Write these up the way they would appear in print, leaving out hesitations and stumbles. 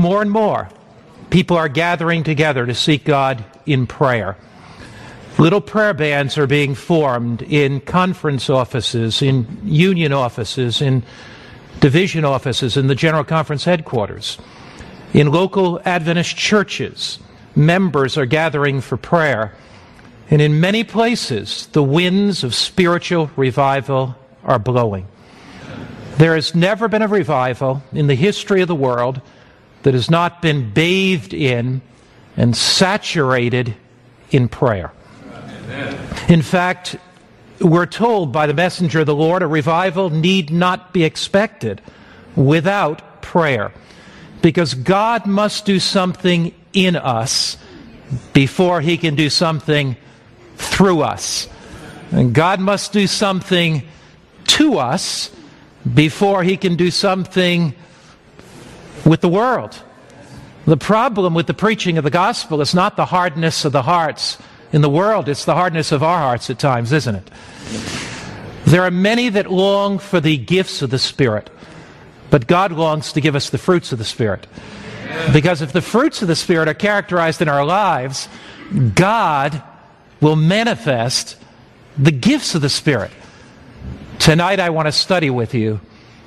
more and more, people are gathering together to seek God in prayer. Little prayer bands are being formed in conference offices, in union offices, in division offices, in the General Conference headquarters. In local Adventist churches, members are gathering for prayer. And in many places, the winds of spiritual revival are blowing. There has never been a revival in the history of the world that has not been bathed in and saturated in prayer. In fact, we're told by the messenger of the Lord, a revival need not be expected without prayer, because God must do something in us before He can do something through us. And God must do something to us before He can do something with the world. The problem with the preaching of the gospel is not the hardness of the hearts in the world, it's the hardness of our hearts at times, isn't it? There are many that long for the gifts of the Spirit, but God longs to give us the fruits of the Spirit. Because if the fruits of the Spirit are characterized in our lives, God will manifest the gifts of the Spirit. Tonight I want to study with you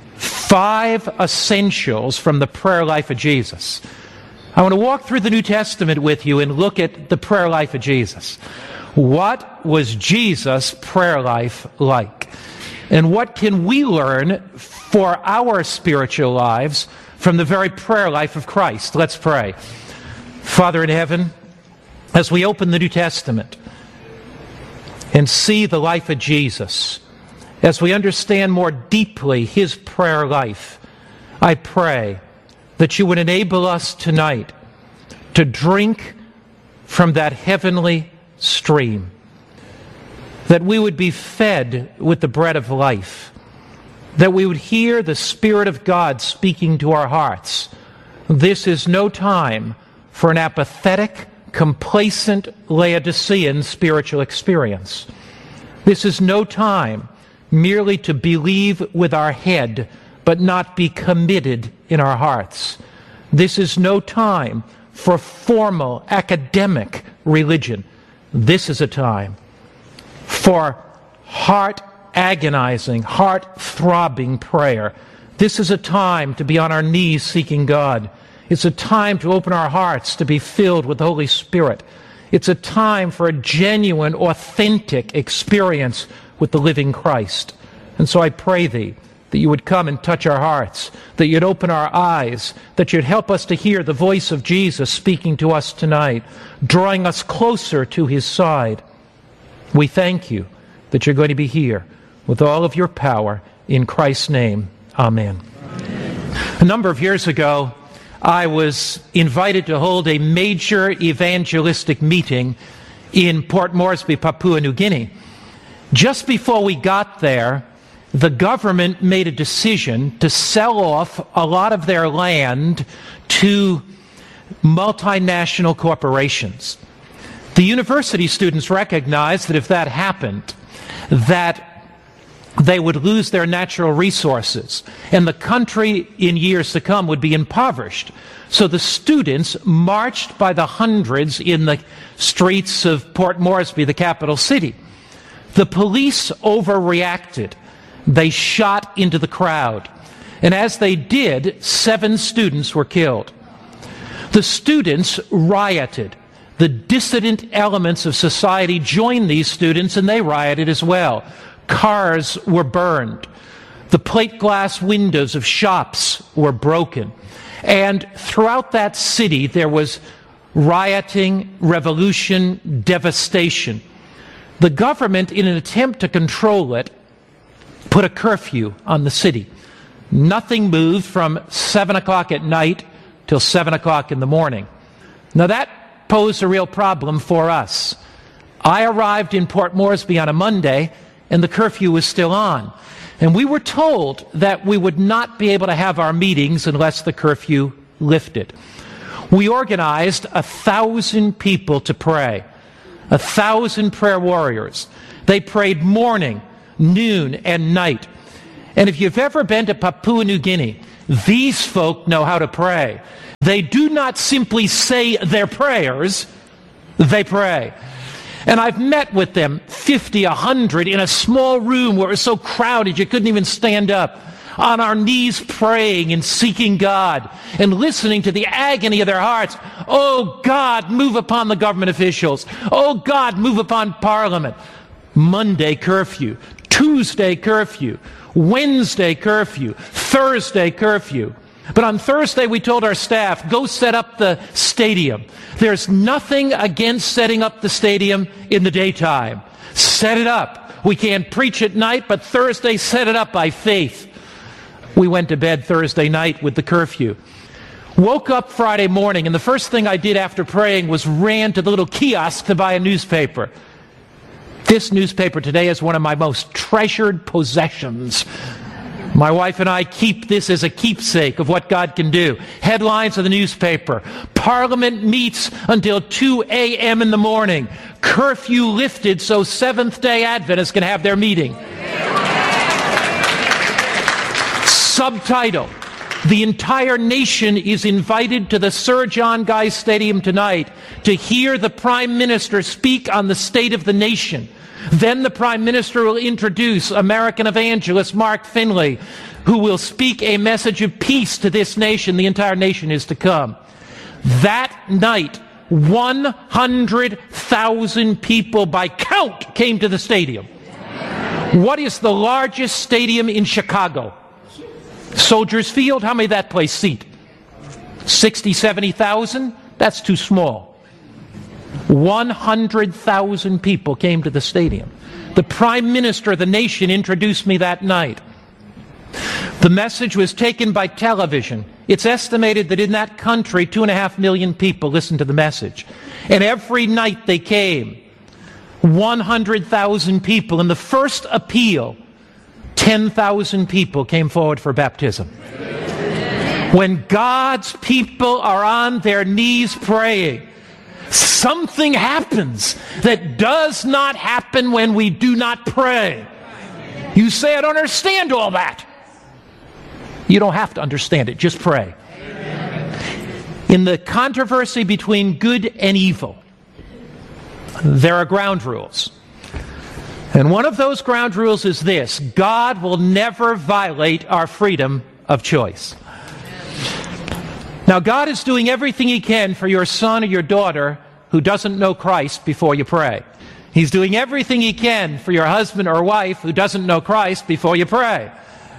5 essentials from the prayer life of Jesus. I want to walk through the New Testament with you and look at the prayer life of Jesus. What was Jesus' prayer life like? And what can we learn for our spiritual lives from the very prayer life of Christ? Let's pray. Father in heaven, as we open the New Testament and see the life of Jesus, as we understand more deeply His prayer life, I pray that you would enable us tonight to drink from that heavenly stream, that we would be fed with the bread of life, that we would hear the Spirit of God speaking to our hearts. This is no time for an apathetic, complacent Laodicean spiritual experience. This is no time merely to believe with our head, but not be committed in our hearts. This is no time for formal academic religion. This is a time for heart-agonizing, heart-throbbing prayer. This is a time to be on our knees seeking God. It's a time to open our hearts to be filled with the Holy Spirit. It's a time for a genuine, authentic experience with the living Christ. And so I pray Thee that you would come and touch our hearts, that you'd open our eyes, that you'd help us to hear the voice of Jesus speaking to us tonight, drawing us closer to His side. We thank you that you're going to be here with all of your power. In Christ's name, amen. A number of years ago, I was invited to hold a major evangelistic meeting in Port Moresby, Papua New Guinea. Just before we got there, the government made a decision to sell off a lot of their land to multinational corporations. The university students recognized that if that happened, that they would lose their natural resources, and the country in years to come would be impoverished. So the students marched by the hundreds in the streets of Port Moresby, the capital city. The police overreacted. They shot into the crowd. And as they did, 7 students were killed. The students rioted. The dissident elements of society joined these students, and they rioted as well. Cars were burned. The plate glass windows of shops were broken. And throughout that city, there was rioting, revolution, devastation. The government, in an attempt to control it, put a curfew on the city. Nothing moved from 7 o'clock at night till 7 o'clock in the morning. Now that posed a real problem for us. I arrived in Port Moresby on a Monday, and the curfew was still on. And we were told that we would not be able to have our meetings unless the curfew lifted. We organized 1,000 people to pray. 1,000 prayer warriors. They prayed morning, noon, and night. And if you've ever been to Papua New Guinea, these folk know how to pray. They do not simply say their prayers, they pray. And I've met with them, 50, 100, in a small room where it was so crowded you couldn't even stand up, on our knees praying and seeking God and listening to the agony of their hearts. Oh God, move upon the government officials. Oh God, move upon Parliament. Monday curfew, Tuesday curfew, Wednesday curfew, Thursday curfew. But on Thursday we told our staff, go set up the stadium. There's nothing against setting up the stadium in the daytime. Set it up. We can't preach at night, but Thursday set it up by faith. We went to bed Thursday night with the curfew. Woke up Friday morning, and the first thing I did after praying was ran to the little kiosk to buy a newspaper. This newspaper today is one of my most treasured possessions. My wife and I keep this as a keepsake of what God can do. Headlines of the newspaper. Parliament meets until 2 a.m. in the morning. Curfew lifted so Seventh-day Adventists can have their meeting. Subtitle: the entire nation is invited to the Sir John Guy Stadium tonight to hear the Prime Minister speak on the state of the nation. Then the Prime Minister will introduce American evangelist Mark Finley, who will speak a message of peace to this nation. The entire nation is to come. That night, 100,000 people by count came to the stadium. What is the largest stadium in Chicago? Soldiers Field. How many that place seat? 60, 70,000? That's too small. 100,000 people came to the stadium. The Prime Minister of the nation introduced me that night. The message was taken by television. It's estimated that in that country, 2.5 million people listened to the message. And every night they came, 100,000 people. In the first appeal, 10,000 people came forward for baptism. When God's people are on their knees praying, something happens that does not happen when we do not pray. You say, I don't understand all that. You don't have to understand it. Just pray. In the controversy between good and evil, there are ground rules. And one of those ground rules is this: God will never violate our freedom of choice. Now, God is doing everything He can for your son or your daughter who doesn't know Christ before you pray. He's doing everything He can for your husband or wife who doesn't know Christ before you pray.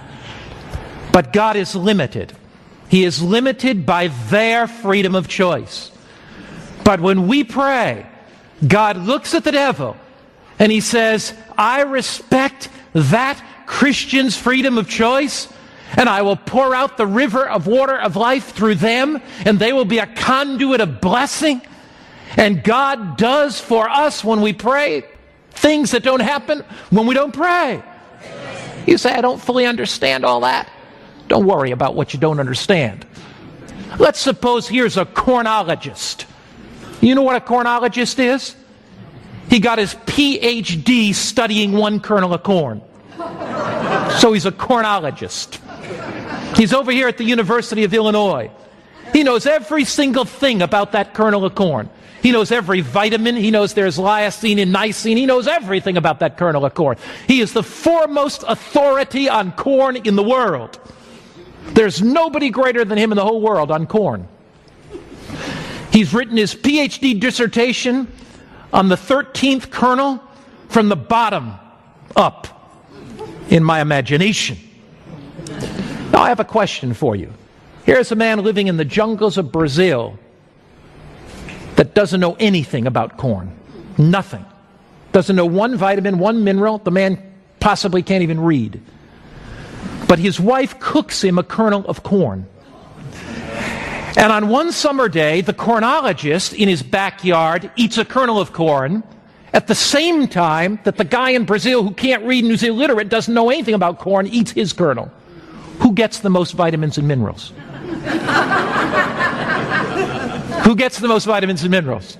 But God is limited. He is limited by their freedom of choice. But when we pray, God looks at the devil and He says, I respect that Christian's freedom of choice, and I will pour out the river of water of life through them, and they will be a conduit of blessing. And God does for us when we pray things that don't happen when we don't pray. You say, I don't fully understand all that. Don't worry about what you don't understand. Let's suppose here's a cornologist. You know what a cornologist is? He got his PhD studying one kernel of corn. So he's a cornologist. He's over here at the University of Illinois. He knows every single thing about that kernel of corn. He knows every vitamin. He knows there's lysine and lysine. He knows everything about that kernel of corn. He is the foremost authority on corn in the world. There's nobody greater than him in the whole world on corn. He's written his PhD dissertation on the 13th kernel from the bottom up in my imagination. Now I have a question for you. Here's a man living in the jungles of Brazil that doesn't know anything about corn. Nothing. Doesn't know one vitamin, one mineral. The man possibly can't even read. But his wife cooks him a kernel of corn. And on one summer day, the cornologist in his backyard eats a kernel of corn at the same time that the guy in Brazil who can't read and who's illiterate, doesn't know anything about corn, eats his kernel. Who gets the most vitamins and minerals? Who gets the most vitamins and minerals?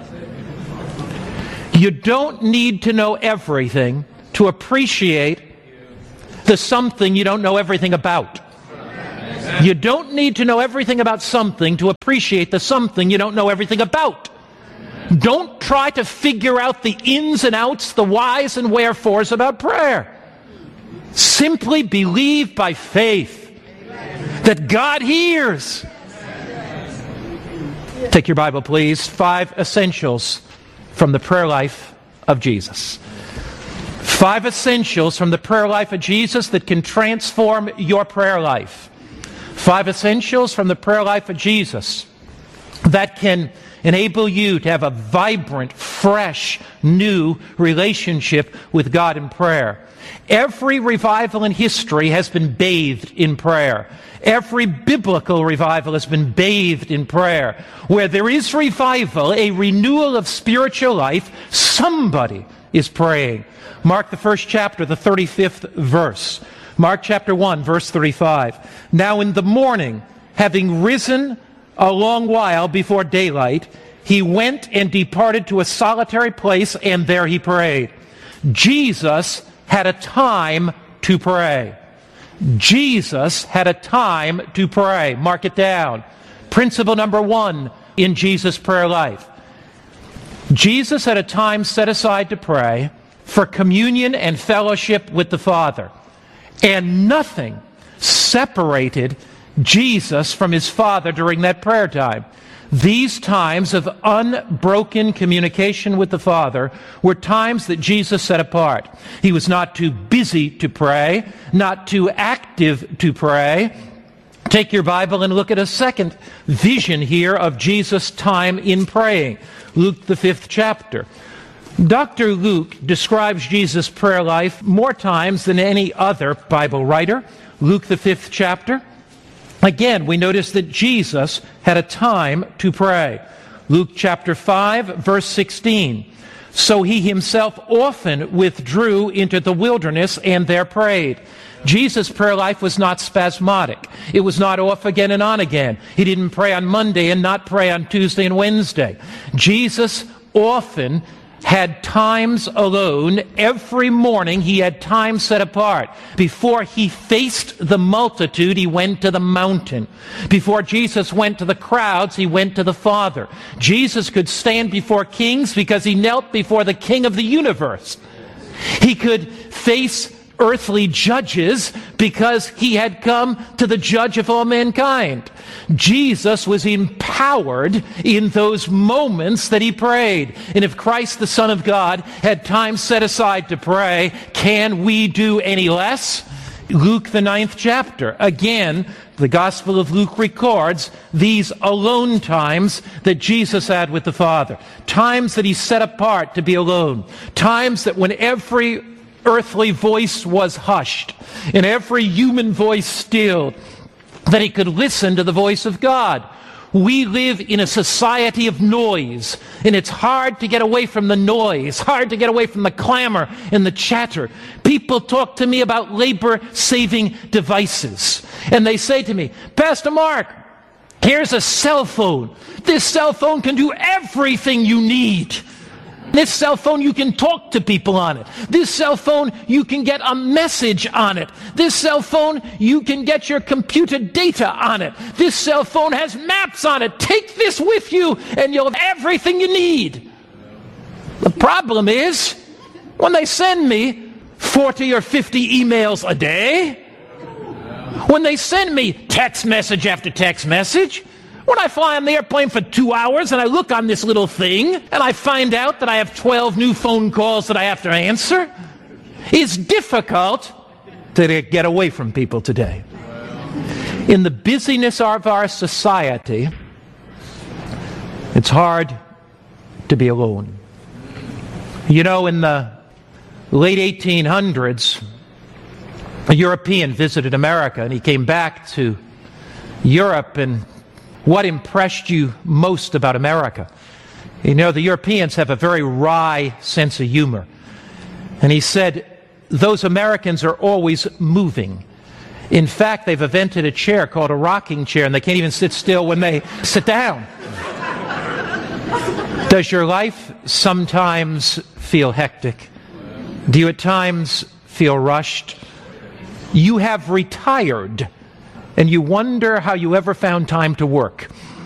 You don't need to know everything to appreciate the something you don't know everything about. You don't need to know everything about something to appreciate the something you don't know everything about. Don't try to figure out the ins and outs, the whys and wherefores about prayer. Simply believe by faith that God hears. Take your Bible, please. 5 essentials from the prayer life of Jesus. 5 essentials from the prayer life of Jesus that can transform your prayer life. 5 essentials from the prayer life of Jesus that can enable you to have a vibrant, fresh, new relationship with God in prayer. Every revival in history has been bathed in prayer. Every biblical revival has been bathed in prayer. Where there is revival, a renewal of spiritual life, somebody is praying. Mark the 1st chapter, the 35th verse. Mark chapter 1, verse 35. Now in the morning, having risen a long while before daylight, he went and departed to a solitary place, and there he prayed. Jesus had a time to pray. Jesus had a time to pray. Mark it down. Principle number 1 in Jesus' prayer life. Jesus had a time set aside to pray for communion and fellowship with the Father. And nothing separated Jesus from his Father during that prayer time. These times of unbroken communication with the Father were times that Jesus set apart. He was not too busy to pray, not too active to pray. Take your Bible and look at a second vision here of Jesus' time in praying. Luke the 5th chapter. Dr. Luke describes Jesus' prayer life more times than any other Bible writer. Luke the 5th chapter. Again, we notice that Jesus had a time to pray. Luke chapter 5, verse 16. So he himself often withdrew into the wilderness and there prayed. Jesus' prayer life was not spasmodic. It was not off again and on again. He didn't pray on Monday and not pray on Tuesday and Wednesday. Jesus often had times alone. Every morning he had time set apart. Before he faced the multitude, he went to the mountain. Before Jesus went to the crowds, he went to the Father. Jesus could stand before kings because he knelt before the King of the universe. He could face earthly judges because he had come to the judge of all mankind. Jesus was empowered in those moments that he prayed. And if Christ, the Son of God, had time set aside to pray, can we do any less? Luke the 9th chapter. Again, the Gospel of Luke records these alone times that Jesus had with the Father. Times that he set apart to be alone. Times that when every earthly voice was hushed and every human voice stilled, that he could listen to the voice of God. We live in a society of noise, and it's hard to get away from the noise, hard to get away from the clamor and the chatter. People talk to me about labor-saving devices, and they say to me, Pastor Mark, here's a cell phone. This cell phone can do everything you need. This cell phone, you can talk to people on it. This cell phone, you can get a message on it. This cell phone, you can get your computer data on it. This cell phone has maps on it. Take this with you and you'll have everything you need. The problem is, when they send me 40 or 50 emails a day, when they send me text message after text message, when I fly on the airplane for 2 hours and I look on this little thing and I find out that I have 12 new phone calls that I have to answer, it's difficult to get away from people today. In the busyness of our society, it's hard to be alone. You know, in the late 1800s, a European visited America and he came back to Europe, and what impressed you most about America? You know, the Europeans have a very wry sense of humor. And he said, those Americans are always moving. In fact, they've invented a chair called a rocking chair, and they can't even sit still when they sit down. Does your life sometimes feel hectic? Do you at times feel rushed? You have retired and you wonder how you ever found time to work.